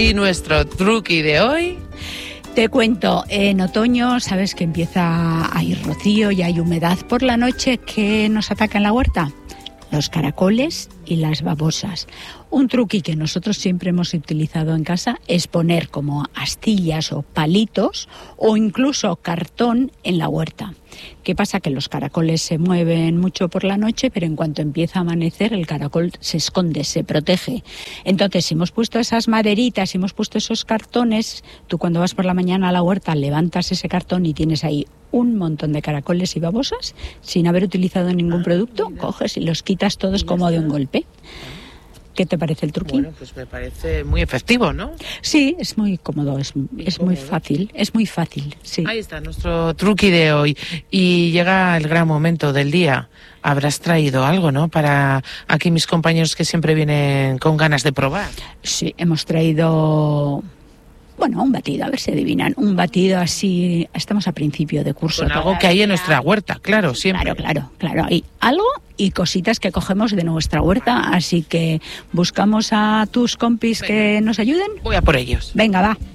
Y nuestro truqui de hoy... Te cuento, en otoño sabes que empieza a ir rocío y hay humedad por la noche. ¿Qué nos ataca en la huerta? Los caracoles y las babosas. Un truqui que nosotros siempre hemos utilizado en casa es poner como astillas o palitos o incluso cartón en la huerta. ¿Qué pasa? Que los caracoles se mueven mucho por la noche, pero en cuanto empieza a amanecer el caracol se esconde, se protege. Entonces, si hemos puesto esas maderitas, si hemos puesto esos cartones, tú cuando vas por la mañana a la huerta levantas ese cartón y tienes ahí un montón de caracoles y babosas sin haber utilizado ningún producto, coges y los quitas todos como de un golpe. ¿Qué te parece el truqui? Bueno, pues me parece muy efectivo, ¿no? Sí, es muy cómodo, es muy fácil, sí. Ahí está nuestro truqui de hoy. Y llega el gran momento del día. Habrás traído algo, ¿no? Para aquí mis compañeros que siempre vienen con ganas de probar. Sí, hemos traído... Bueno, un batido, a ver si adivinan. Un batido así, estamos a principio de curso. Con algo que hay en nuestra huerta, claro, siempre. Claro. Hay algo y cositas que cogemos de nuestra huerta, así que buscamos a tus compis que nos ayuden. Voy a por ellos. Venga, va.